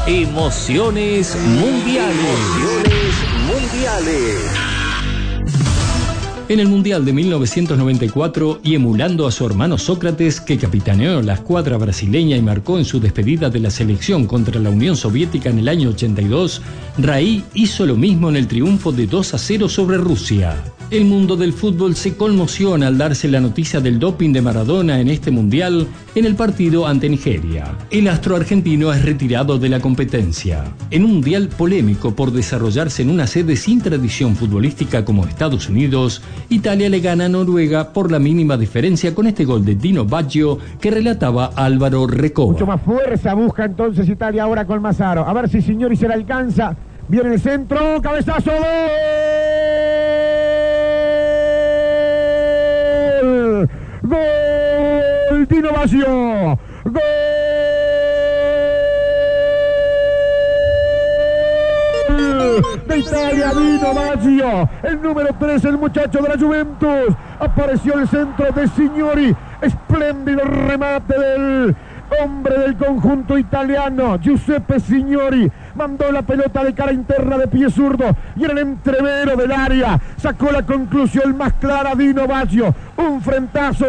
Emociones Mundiales. En el Mundial de 1994, y emulando a su hermano Sócrates, que capitaneó la escuadra brasileña y marcó en su despedida de la selección contra la Unión Soviética en el año 82, Raí hizo lo mismo en el triunfo de 2-0 sobre Rusia. El mundo del fútbol se conmociona al darse la noticia del doping de Maradona en este mundial en el partido ante Nigeria. El astro argentino es retirado de la competencia. En un mundial polémico por desarrollarse en una sede sin tradición futbolística como Estados Unidos, Italia le gana a Noruega por la mínima diferencia con este gol de Dino Baggio que relataba Álvaro Recoba. Mucho más fuerza busca entonces Italia ahora con Massaro. A ver si Signori se la alcanza. Viene el centro, cabezazo, ¡gol! ¡Gol! Dino Baggio. ¡Gol! De Italia, Dino Baggio. El número 3, el muchacho de la Juventus. Apareció el centro de Signori. Espléndido remate del hombre del conjunto italiano, Giuseppe Signori. Mandó la pelota de cara interna de pie zurdo y en el entrevero del área sacó la conclusión más clara Dino Baggio. Un frentazo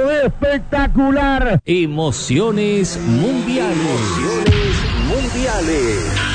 espectacular. Emociones Mundiales.